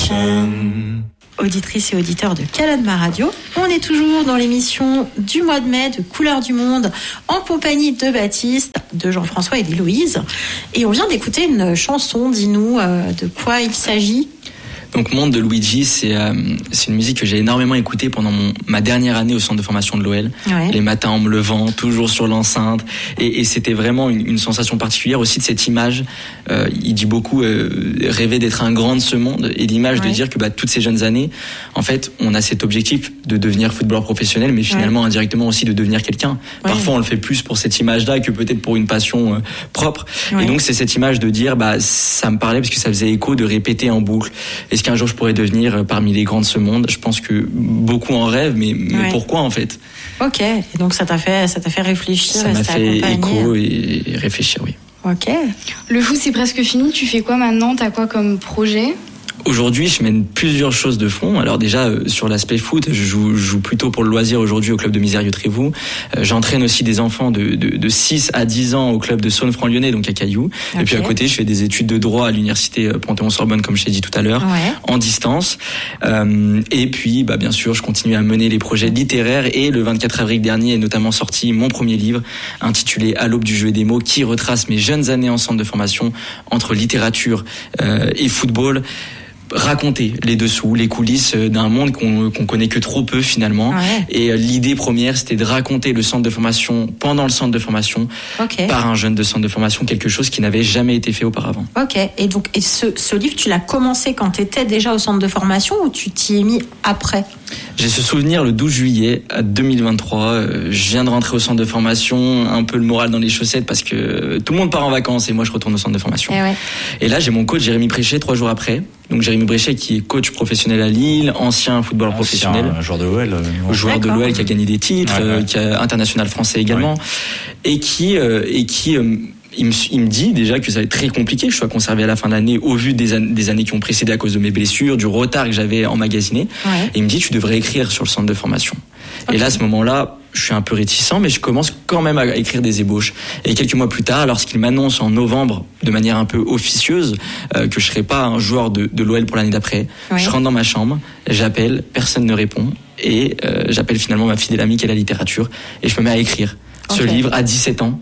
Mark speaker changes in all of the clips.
Speaker 1: Auditrices et auditeurs de Calonne Radio, on est toujours dans l'émission du mois de mai de Couleurs du Monde en compagnie de Baptiste, de Jean-François et d'Héloïse. Et on vient d'écouter une chanson, dis-nous de quoi il s'agit.
Speaker 2: Donc Monde de Luigi, c'est une musique que j'ai énormément écoutée pendant ma dernière année au centre de formation de l'OL. Ouais. Les matins en me levant, toujours sur l'enceinte. Et c'était vraiment une sensation particulière aussi de cette image. Il dit beaucoup rêver d'être un grand de ce monde. Et l'image de dire que toutes ces jeunes années, en fait, on a cet objectif de devenir footballeur professionnel, mais finalement indirectement aussi de devenir quelqu'un. Ouais. Parfois on le fait plus pour cette image-là que peut-être pour une passion propre. Ouais. Et donc c'est cette image de dire, ça me parlait parce que ça faisait écho de répéter en boucle. Est-ce qu'un jour je pourrais devenir parmi les grands de ce monde? Je pense que beaucoup en rêvent, mais pourquoi en fait?
Speaker 1: Ok, et donc ça t'a fait réfléchir.
Speaker 2: Ça m'a fait écho et réfléchir, oui.
Speaker 1: Ok.
Speaker 3: Le foot c'est presque fini, tu fais quoi maintenant? T'as quoi comme projet?
Speaker 2: Aujourd'hui, je mène plusieurs choses de front. Alors déjà, sur l'aspect foot, je joue plutôt pour le loisir aujourd'hui au club de Misérieux-Trévoux. J'entraîne aussi des enfants de 6 à 10 ans au club de Saône-Franc-Lyonnais, donc à Cailloux. Okay. Et puis à côté, je fais des études de droit à l'université Panthéon-Sorbonne, comme je t'ai dit tout à l'heure, en distance. Et puis, bien sûr, je continue à mener les projets littéraires. Et le 24 avril dernier est notamment sorti mon premier livre, intitulé À l'aube du jeu et des mots, qui retrace mes jeunes années en centre de formation entre littérature et football. Raconter les dessous, les coulisses d'un monde qu'on connaît que trop peu finalement. Ouais. Et l'idée première, c'était de raconter le centre de formation pendant le centre de formation par un jeune de centre de formation, quelque chose qui n'avait jamais été fait auparavant.
Speaker 1: Ok. Et donc, ce livre, tu l'as commencé quand tu étais déjà au centre de formation ou tu t'y es mis après?
Speaker 2: J'ai ce souvenir le 12 juillet 2023. Je viens de rentrer au centre de formation, un peu le moral dans les chaussettes parce que tout le monde part en vacances et moi je retourne au centre de formation. Et là, j'ai mon coach Jérémy Bréchet 3 jours après. Donc Jérémy Bréchet qui est coach professionnel à Lille, ancien footballeur professionnel,
Speaker 4: joueur de l'OL,
Speaker 2: joueur de l'OL qui a gagné des titres, qui est international français également, et qui il me dit déjà que ça va être très compliqué que je sois conservé à la fin de l'année au vu des années qui ont précédé à cause de mes blessures, du retard que j'avais emmagasiné. Et il me dit tu devrais écrire sur le centre de formation. Et là, à ce moment-là, je suis un peu réticent, mais je commence quand même à écrire des ébauches. Et quelques mois plus tard, lorsqu'il m'annonce en novembre, de manière un peu officieuse, que je serai pas un joueur de l'OL pour l'année d'après, je rentre dans ma chambre, j'appelle, personne ne répond, et j'appelle finalement ma fidèle amie qui est la littérature, et je me mets à écrire ce livre à 17 ans.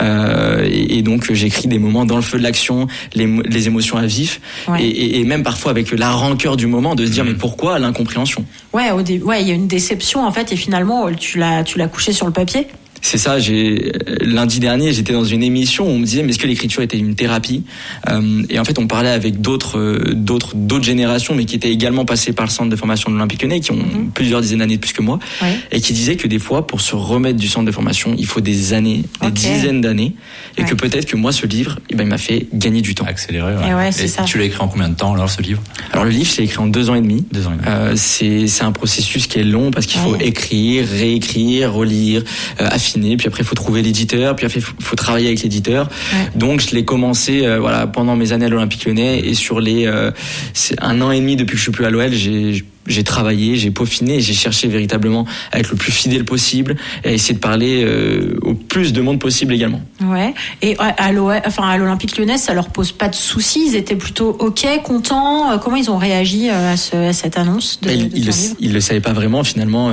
Speaker 2: Et donc j'écris des moments dans le feu de l'action, les émotions à vif, et même parfois avec la rancœur du moment de se dire mais pourquoi l'incompréhension.
Speaker 1: Il y a une déception en fait, et finalement tu l'as couché sur le papier.
Speaker 2: C'est ça, lundi dernier, j'étais dans une émission où on me disait mais est-ce que l'écriture était une thérapie, et en fait on parlait avec d'autres générations mais qui étaient également passées par le centre de formation de l'Olympique Lyonnais, qui ont plusieurs dizaines d'années de plus que moi, et qui disaient que des fois pour se remettre du centre de formation, il faut des années, des dizaines d'années, et que peut-être que moi ce livre, il m'a fait gagner du temps.
Speaker 4: Accéléré,
Speaker 1: c'est ça.
Speaker 4: Tu l'as écrit en combien de temps alors ce livre?
Speaker 2: Alors le livre, je l'ai écrit en 2 ans et demi. C'est un processus qui est long parce qu'il faut écrire, réécrire, relire, affiner, puis après il faut trouver l'éditeur, puis après il faut travailler avec l'éditeur. Donc je l'ai commencé pendant mes années à l'Olympique Lyonnais, et sur c'est 1 an et demi depuis que je suis plus à l'OL, j'ai travaillé, j'ai peaufiné, j'ai cherché véritablement à être le plus fidèle possible et à essayer de parler au plus de monde possible également.
Speaker 1: Et à l'Olympique Lyonnais, ça leur pose pas de soucis? Ils étaient plutôt contents? Comment ils ont réagi à cette annonce
Speaker 2: Ils le savaient pas vraiment finalement.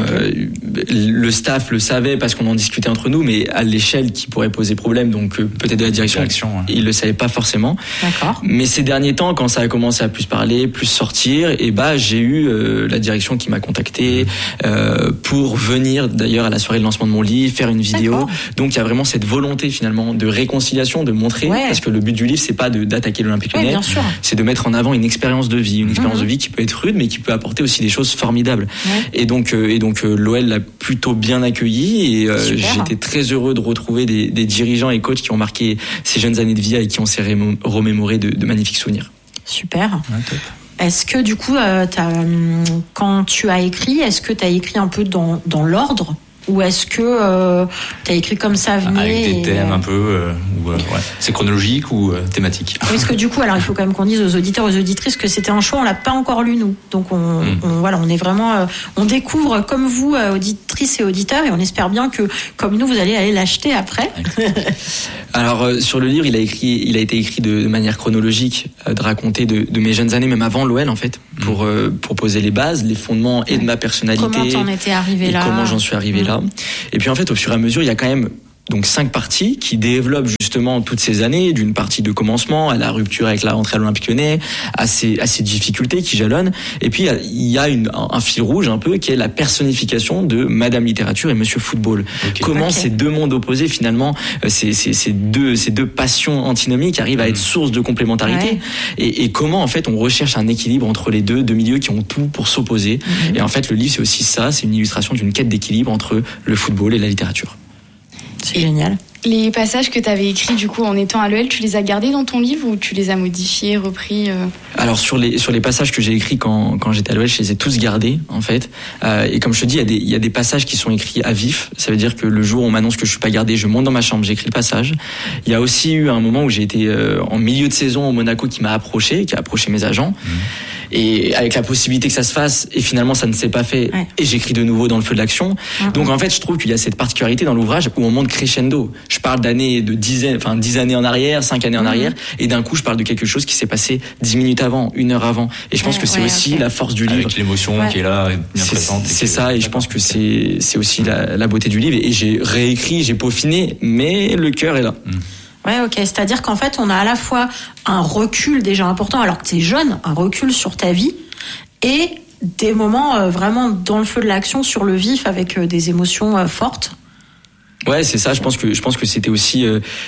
Speaker 2: Le staff le savait parce qu'on en discutait entre nous, mais à l'échelle qui pourrait poser problème, donc peut-être de la direction, ils le savaient pas forcément. D'accord. Mais ces derniers temps, quand ça a commencé à plus parler, plus sortir, et j'ai eu la direction qui m'a contacté pour venir d'ailleurs à la soirée de lancement de mon livre, faire une vidéo. D'accord. Donc il y a vraiment cette volonté finalement de réconciliation, de montrer, parce que le but du livre c'est pas d'attaquer l'Olympique Lyonnais, c'est de mettre en avant une expérience de vie, de vie qui peut être rude mais qui peut apporter aussi des choses formidables. Et donc l'OL l'a plutôt bien accueilli, et j'étais très heureux de retrouver des dirigeants et coachs qui ont marqué ces jeunes années de vie et qui ont s'est remémoré de magnifiques souvenirs.
Speaker 1: Super. Top. Est-ce que du coup, quand tu as écrit, est-ce que tu as écrit un peu dans l'ordre, ou est-ce que tu as écrit comme ça venait
Speaker 4: avec des thèmes un peu, C'est chronologique ou thématique?
Speaker 1: Oui, parce que du coup, alors il faut quand même qu'on dise aux auditeurs, aux auditrices que c'était un choix, on l'a pas encore lu nous. Donc on est vraiment, on découvre comme vous, auditrices et auditeurs, et on espère bien que comme nous, vous allez aller l'acheter après.
Speaker 2: Alors sur le livre, il a été écrit de manière chronologique, de raconter de mes jeunes années, même avant l'OL en fait, pour poser les bases, les fondements et de ma personnalité.
Speaker 1: Comment t'en étais arrivé là?
Speaker 2: Comment j'en suis arrivé là. Et puis en fait, au fur et à mesure, il y a quand même donc 5 parties qui développent justement toutes ces années, d'une partie de commencement à la rupture avec la rentrée à l'Olympique Lyonnais, à ces difficultés qui jalonnent. Et puis il y a un fil rouge un peu qui est la personnification de Madame Littérature et Monsieur Football. Comment ces deux mondes opposés finalement, ces deux passions antinomiques arrivent à être source de complémentarité, et comment en fait on recherche un équilibre entre les deux milieux qui ont tout pour s'opposer. Et en fait le livre c'est aussi ça, c'est une illustration d'une quête d'équilibre entre le football et la littérature.
Speaker 1: C'est génial.
Speaker 3: Les passages que tu avais écrits du coup en étant à l'OL, tu les as gardés dans ton livre ou tu les as modifiés, repris
Speaker 2: Alors sur les passages que j'ai écrits quand j'étais à l'OL, je les ai tous gardés en fait. Et comme je te dis, il y a des passages qui sont écrits à vif. Ça veut dire que le jour où on m'annonce que je suis pas gardé, je monte dans ma chambre, j'écris le passage. Il y a aussi eu un moment où j'ai été en milieu de saison au Monaco qui a approché mes agents. Et avec la possibilité que ça se fasse, et finalement ça ne s'est pas fait, et j'écris de nouveau dans le feu de l'action. Donc en fait je trouve qu'il y a cette particularité dans l'ouvrage où on monte crescendo. Je parle d'années, de 10 années en arrière, 5 années en arrière, et d'un coup je parle de quelque chose qui s'est passé 10 minutes avant, 1 heure avant. Et je pense que c'est aussi la force du livre.
Speaker 4: Avec l'émotion qui est là, bien présente.
Speaker 2: C'est ça, et je pense que c'est aussi la beauté du livre. Et j'ai réécrit, j'ai peaufiné, mais le cœur est là.
Speaker 1: Ouais, ok. C'est-à-dire qu'en fait, on a à la fois un recul déjà important, alors que t'es jeune, un recul sur ta vie, et des moments vraiment dans le feu de l'action, sur le vif, avec des émotions fortes.
Speaker 2: Ouais, c'est ça. Je pense que c'était aussi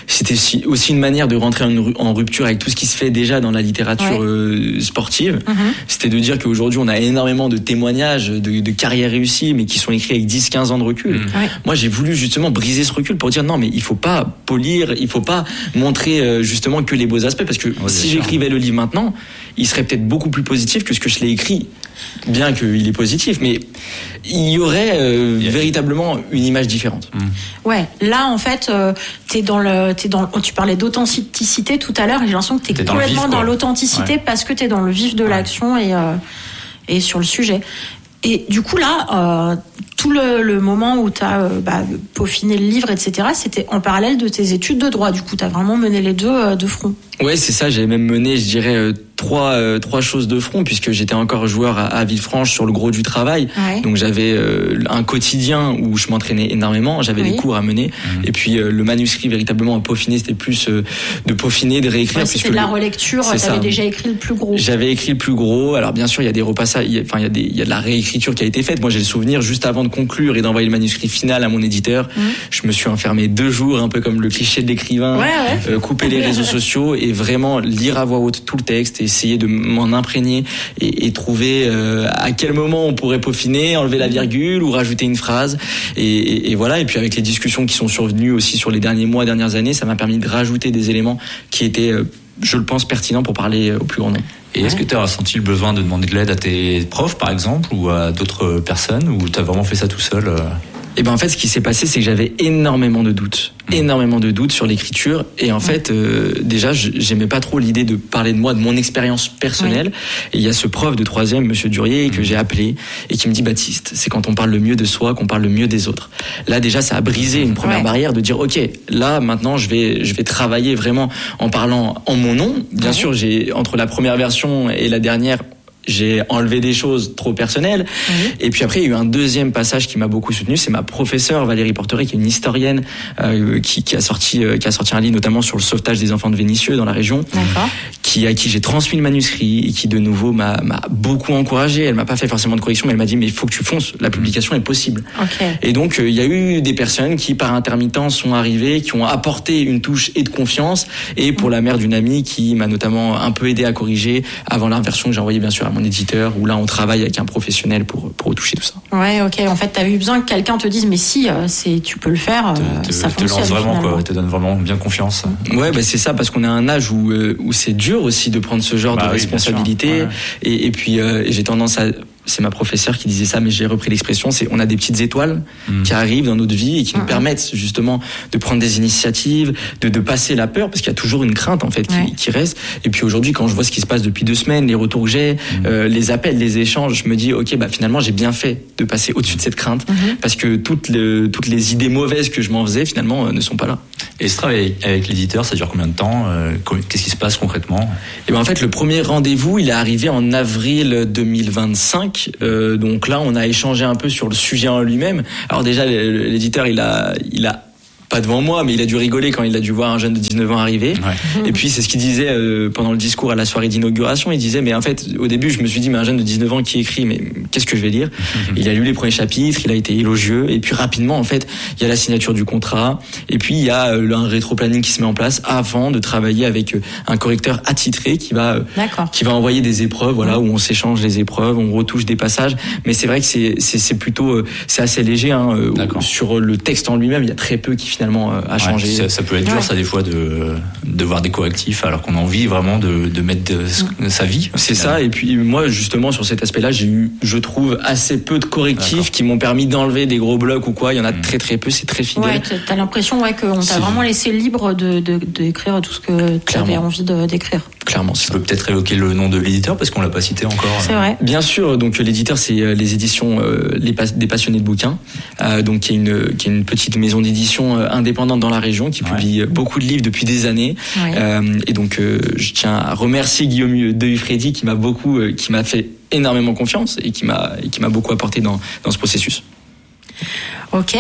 Speaker 2: une manière de rentrer en rupture avec tout ce qui se fait déjà dans la littérature sportive. C'était de dire qu'aujourd'hui on a énormément de témoignages de carrières réussies, mais qui sont écrits avec 10-15 ans de recul. Moi, j'ai voulu justement briser ce recul pour dire non, mais il faut pas polir, il faut pas montrer justement que les beaux aspects, parce que si j'écrivais le livre maintenant, il serait peut-être beaucoup plus positif que ce que je l'ai écrit. Bien qu'il est positif, mais il y aurait véritablement une image différente.
Speaker 1: Ouais, là en fait, tu parlais d'authenticité tout à l'heure, et j'ai l'impression que t'es complètement dans l'authenticité parce que t'es dans le vif de l'action et sur le sujet. Et du coup là, tout le moment où t'as peaufiné le livre, etc., c'était en parallèle de tes études de droit. Du coup, t'as vraiment mené les deux de front.
Speaker 2: Ouais, c'est ça. J'avais même mené, je dirais, trois choses de front, puisque j'étais encore joueur à Villefranche sur le gros du travail. Donc j'avais un quotidien où je m'entraînais énormément, j'avais des cours à mener, et puis le manuscrit véritablement à peaufiner, c'était plus de peaufiner, de réécrire.
Speaker 1: C'était de la relecture. T'avais déjà écrit le plus gros.
Speaker 2: J'avais écrit le plus gros. Alors bien sûr, il y a des repassages, il y a de la réécriture qui a été faite. Moi, j'ai le souvenir, juste avant de conclure et d'envoyer le manuscrit final à mon éditeur, je me suis enfermé 2 jours, un peu comme le cliché de l'écrivain, couper les réseaux sociaux et vraiment lire à voix haute tout le texte, et essayer de m'en imprégner et trouver à quel moment on pourrait peaufiner, enlever la virgule ou rajouter une phrase, et voilà. Et puis avec les discussions qui sont survenues aussi sur les dernières années, ça m'a permis de rajouter des éléments qui étaient, je le pense, pertinents pour parler au plus grand nombre.
Speaker 4: Et est-ce que tu as ressenti le besoin de demander de l'aide à tes profs, par exemple, ou à d'autres personnes, ou tu as vraiment fait ça tout seul
Speaker 2: Et ben en fait, ce qui s'est passé, c'est que j'avais énormément de doutes sur l'écriture, et en fait déjà j'aimais pas trop l'idée de parler de moi, de mon expérience personnelle. Et il y a ce prof de 3e, Monsieur Durier, que j'ai appelé et qui me dit: Baptiste, c'est quand on parle le mieux de soi qu'on parle le mieux des autres. Là déjà ça a brisé une première barrière de dire ok, là maintenant je vais travailler vraiment en parlant en mon nom. Bien sûr, j'ai entre la première version et la dernière, j'ai enlevé des choses trop personnelles. Et puis après, il y a eu un deuxième passage qui m'a beaucoup soutenu. C'est ma professeure Valérie Porteret, qui est une historienne, qui a sorti un livre notamment sur le sauvetage des enfants de Vénissieux dans la région, à qui j'ai transmis le manuscrit, et qui de nouveau m'a beaucoup encouragé. Elle m'a pas fait forcément de correction, mais elle m'a dit: mais il faut que tu fonces, la publication est possible. Et donc il y a eu des personnes qui par intermittence sont arrivées, qui ont apporté une touche et de confiance, et pour la mère d'une amie qui m'a notamment un peu aidé à corriger avant la version que j'ai envoyée bien sûr à mon éditeur, où là on travaille avec un professionnel pour retoucher tout ça.
Speaker 1: Ouais, ok. En fait, t'as eu besoin que quelqu'un te dise: mais si, tu peux le faire, ça fonctionne.
Speaker 4: Te lance vraiment, quoi. Te donne vraiment bien confiance.
Speaker 2: Ouais, c'est ça, parce qu'on est à un âge où c'est dur aussi de prendre ce genre de responsabilité. Et puis j'ai tendance c'est ma professeure qui disait ça, mais j'ai repris l'expression, c'est on a des petites étoiles qui arrivent dans notre vie et qui nous permettent justement de prendre des initiatives, de passer la peur, parce qu'il y a toujours une crainte en fait qui reste. Et puis aujourd'hui, quand je vois ce qui se passe depuis 2 semaines, les retours que j'ai, les appels, les échanges, je me dis ok, bah finalement j'ai bien fait de passer au-dessus de cette crainte, parce que toutes les idées mauvaises que je m'en faisais finalement ne sont pas là.
Speaker 4: Et ce travail avec l'éditeur, ça dure combien de temps? Qu'est-ce qui se passe concrètement? Et
Speaker 2: ben en fait, le premier rendez-vous, il est arrivé en avril 2025. Donc là, on a échangé un peu sur le sujet en lui-même. Alors déjà, l'éditeur, il a pas devant moi, mais il a dû rigoler quand il a dû voir un jeune de 19 ans arriver. Ouais. Et puis c'est ce qu'il disait pendant le discours à la soirée d'inauguration. Il disait, mais en fait, au début, je me suis dit, mais un jeune de 19 ans qui écrit, mais qu'est-ce que je vais lire? Il a lu les premiers chapitres, il a été élogieux, et puis rapidement, en fait, il y a la signature du contrat, et puis il y a un rétro-planning qui se met en place avant de travailler avec un correcteur attitré qui va envoyer des épreuves, voilà, où on s'échange les épreuves, on retouche des passages. Mais c'est vrai que c'est plutôt, c'est assez léger, hein, sur le texte en lui-même, il y a très peu qui finalement a changé. Ça
Speaker 4: peut être dur, ça, des fois, de voir des correctifs alors qu'on a envie vraiment de mettre sa vie.
Speaker 2: C'est ça. Et puis moi, justement, sur cet aspect-là, j'ai eu, je trouve, assez peu de correctifs qui m'ont permis d'enlever des gros blocs ou quoi. Il y en a très très peu. C'est très fidèle.
Speaker 1: Ouais, t'as l'impression qu'on t'a vraiment laissé libre d'écrire tout ce que tu avais envie d'écrire.
Speaker 2: Clairement.
Speaker 4: Tu peux peut-être évoquer le nom de l'éditeur parce qu'on l'a pas cité encore.
Speaker 1: C'est vrai.
Speaker 2: Bien sûr. Donc l'éditeur, c'est les éditions des passionnés de bouquins. Donc qui est une petite maison d'édition indépendante dans la région qui publie beaucoup de livres depuis des années. Et donc je tiens à remercier Guillaume Deuil-Freddy qui m'a fait énormément confiance et qui m'a beaucoup apporté dans ce processus.
Speaker 1: Ok.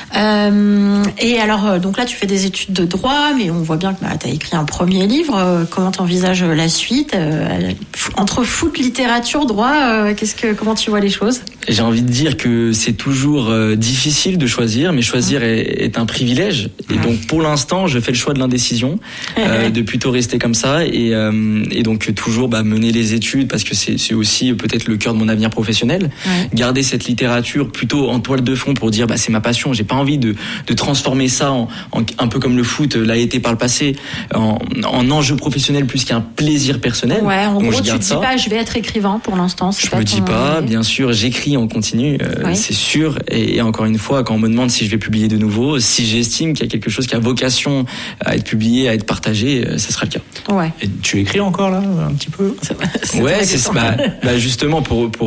Speaker 1: Et alors, donc là, tu fais des études de droit, mais on voit bien que tu as écrit un premier livre. Comment t'envisages la suite? Entre foot, littérature, droit, comment tu vois les choses?
Speaker 2: J'ai envie de dire que c'est toujours difficile de choisir, mais choisir est un privilège. Et donc, pour l'instant, je fais le choix de l'indécision, de plutôt rester comme ça et donc toujours mener les études parce que c'est aussi peut-être le cœur de mon avenir professionnel. Garder cette littérature plutôt en toile de fond pour dire c'est ma passion. J'ai pas envie de transformer ça en un peu comme le foot l'a été par le passé en enjeu professionnel plus qu'un plaisir personnel.
Speaker 1: Ouais, en gros, tu te dis pas je vais être écrivain pour l'instant.
Speaker 2: Je me dis pas, bien sûr, j'écris en continu, c'est sûr. Et encore une fois, quand on me demande si je vais publier de nouveau, si j'estime qu'il y a quelque chose qui a vocation à être publié, à être partagé, ça sera le cas.
Speaker 1: Ouais.
Speaker 4: Et tu écris encore là, un petit peu?
Speaker 2: C'est ça. Justement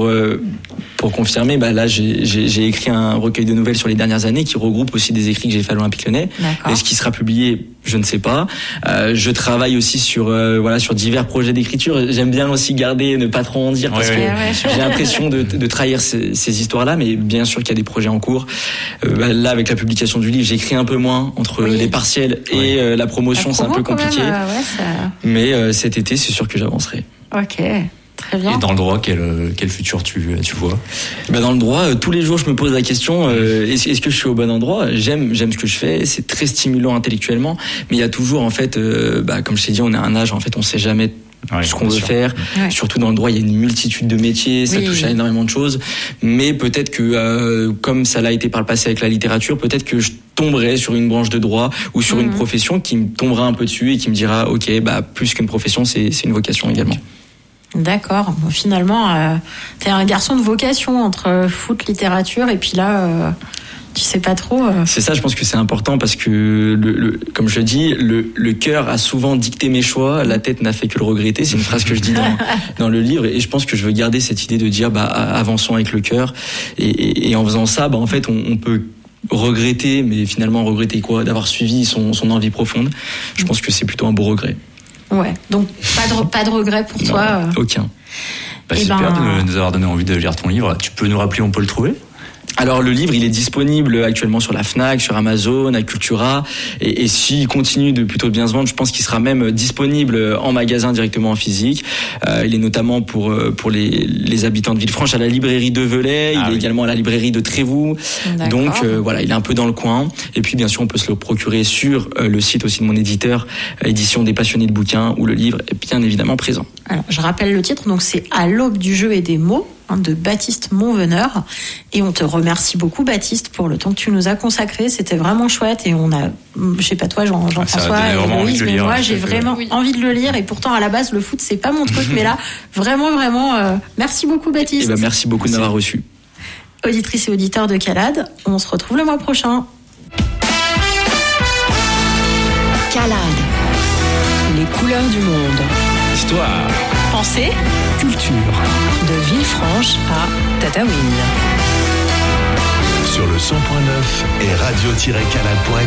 Speaker 2: pour confirmer, là j'ai écrit un recueil de nouvelles sur les dernières années qui regroupe aussi des écrits que j'ai fait à l'Olympique Lyonnais. Est-ce qu'il sera publié? Je ne sais pas. Je travaille aussi sur divers projets d'écriture. J'aime bien aussi ne pas trop en dire parce que j'ai l'impression de trahir ces histoires-là, mais bien sûr qu'il y a des projets en cours. Là, avec la publication du livre, j'écris un peu moins entre les partiels et la promotion, c'est un peu compliqué. Mais cet été, c'est sûr que j'avancerai.
Speaker 1: Ok. Très bien.
Speaker 4: Et dans le droit, quel futur tu vois?
Speaker 2: Dans le droit, tous les jours, je me pose la question est-ce que je suis au bon endroit? J'aime ce que je fais, c'est très stimulant intellectuellement, mais il y a toujours en fait, comme je t'ai dit, on est à un âge en fait, on sait jamais ce qu'on veut faire. Surtout dans le droit, il y a une multitude de métiers, ça touche à énormément de choses. Mais peut-être que, comme ça l'a été par le passé avec la littérature, peut-être que je tomberai sur une branche de droit ou sur une profession qui me tombera un peu dessus et qui me dira, ok, plus qu'une profession, c'est une vocation également.
Speaker 1: D'accord. Bon, finalement, t'es un garçon de vocation entre foot, littérature, et puis là, tu sais pas trop.
Speaker 2: C'est ça, je pense que c'est important parce que, comme je le dis, le cœur a souvent dicté mes choix, la tête n'a fait que le regretter. C'est une phrase que je dis dans le livre, et je pense que je veux garder cette idée de dire, avançons avec le cœur, et en faisant ça, en fait, on peut regretter, mais finalement regretter quoi? D'avoir suivi son envie profonde. Je pense que c'est plutôt un beau regret.
Speaker 1: Ouais, donc pas de regret pour toi.
Speaker 2: Aucun.
Speaker 4: Super de nous avoir donné envie de lire ton livre. Tu peux nous rappeler où on peut le trouver?
Speaker 2: Alors le livre, il est disponible actuellement sur la Fnac, sur Amazon, à Cultura, et s'il continue de plutôt bien se vendre, je pense qu'il sera même disponible en magasin directement en physique. Il est notamment pour les habitants de Villefranche à la librairie de Velay, il est également à la librairie de Trévoux. Donc il est un peu dans le coin. Et puis bien sûr, on peut se le procurer sur le site aussi de mon éditeur, édition des passionnés de bouquins, où le livre est bien évidemment présent.
Speaker 1: Alors je rappelle le titre, donc c'est À l'aube du jeu et des mots. de Baptiste Monveneur. Et on te remercie beaucoup, Baptiste, pour le temps que tu nous as consacré. C'était vraiment chouette et on a, je sais pas toi, Jean-François et Louise, mais moi j'ai vraiment envie de le lire et pourtant à la base le foot c'est pas mon truc, mais là vraiment merci beaucoup, Baptiste.
Speaker 2: Merci beaucoup de m'avoir reçu.
Speaker 1: Auditrices et auditeurs de Calade, on se retrouve le mois prochain.
Speaker 5: Calade, les couleurs du monde.
Speaker 6: Histoire,
Speaker 1: pensée,
Speaker 6: culture.
Speaker 5: De Villefranche à Tataouine.
Speaker 7: Sur le 100.9 et radio-calade.fr.